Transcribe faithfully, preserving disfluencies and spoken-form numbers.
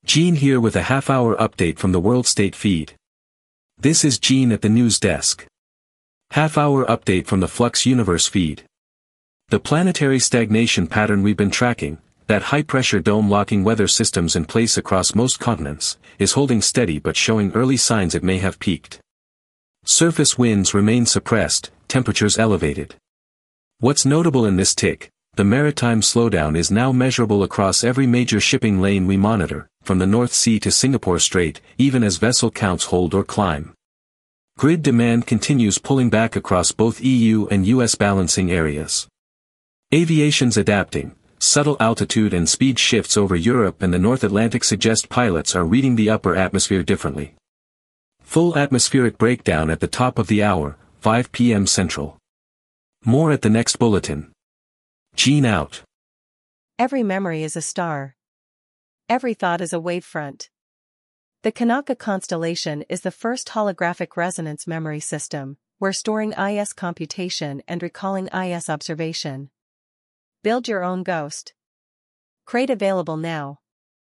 Gene here with a half-hour update from the World State feed. This is Gene at the news desk. Half-hour update from the Flux Universe feed. The planetary stagnation pattern we've been tracking, that high-pressure dome locking weather systems in place across most continents, is holding steady but showing early signs it may have peaked. Surface winds remain suppressed, temperatures elevated. What's notable in this tick, the maritime slowdown is now measurable across every major shipping lane we monitor, from the North Sea to Singapore Strait, even as vessel counts hold or climb. Grid demand continues pulling back across both E U and U S balancing areas. Aviation's adapting. Subtle altitude and speed shifts over Europe and the North Atlantic suggest pilots are reading the upper atmosphere differently. Full atmospheric breakdown at the top of the hour, five p m Central. More at the next bulletin. Gene out. Every memory is a star. Every thought is a wavefront. The Kanaka constellation is the first holographic resonance memory system, where storing I S computation and recalling I S observation. Build your own ghost. Crate available now.